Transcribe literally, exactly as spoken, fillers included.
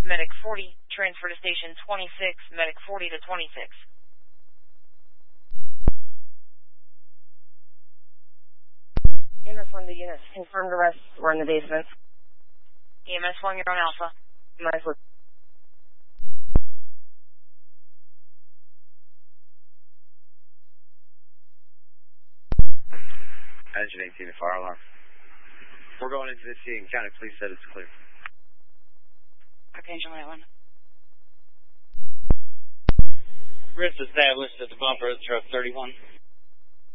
Medic forty, transfer to station twenty-six, Medic forty to twenty-six. E M S one to units, confirmed arrest, we're in the basement. E M S one, you're on Alpha. Nice look. Engine eighteen to fire alarm. We're going into the scene. County, please said it's clear. Archangel Island. Risk established at the bumper of truck thirty-one.